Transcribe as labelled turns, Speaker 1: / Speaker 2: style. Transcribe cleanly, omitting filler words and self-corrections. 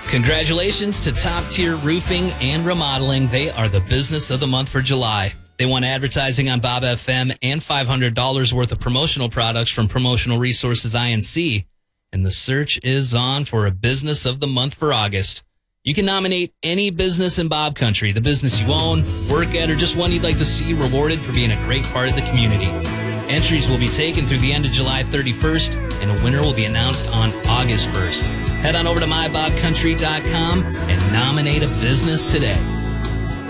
Speaker 1: Congratulations to Top Tier Roofing and Remodeling. They are the business of the month for July. They won advertising on Bob FM and $500 worth of promotional products from Promotional Resources INC. And the search is on for a business of the month for August. You can nominate any business in Bob Country, the business you own, work at, or just one you'd like to see rewarded for being a great part of the community. Entries will be taken through the end of July 31st, and a winner will be announced on August 1st. Head on over to mybobcountry.com and nominate a business today.